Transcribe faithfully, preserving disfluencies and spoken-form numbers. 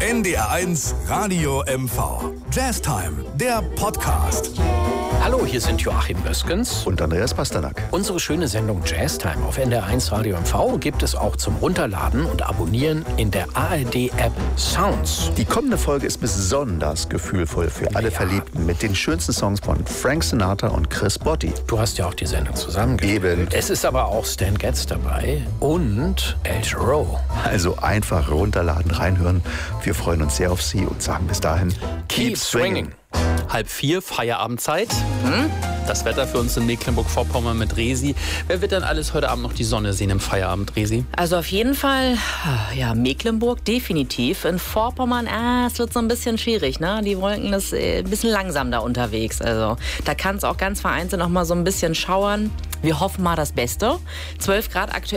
N D R eins Radio M V. Jazztime, der Podcast. Hallo, hier sind Joachim Böskens und Andreas Pasternak. Unsere schöne Sendung Jazztime auf N D R eins Radio M V gibt es auch zum Runterladen und Abonnieren in der A R D-App Sounds. Die kommende Folge ist besonders gefühlvoll für alle ja. Verliebten mit den schönsten Songs von Frank Sinatra und Chris Botti. Du hast ja auch die Sendung zusammengestellt. Eben. Es ist aber auch Stan Getz dabei und El Giro. Also einfach runterladen, reinhören. Wir freuen uns sehr auf Sie und sagen bis dahin Keep, Keep swinging. Halb vier, Feierabendzeit. Hm? Das Wetter für uns in Mecklenburg-Vorpommern mit Resi. Wer wird denn alles heute Abend noch die Sonne sehen im Feierabend, Resi? Also auf jeden Fall, ja, Mecklenburg definitiv. In Vorpommern, ah, es wird so ein bisschen schwierig, ne? Die Wolken ist äh, ein bisschen langsam da unterwegs. Also da kann es auch ganz vereinzelt noch mal so ein bisschen schauern. Wir hoffen mal das Beste. zwölf Grad aktuell.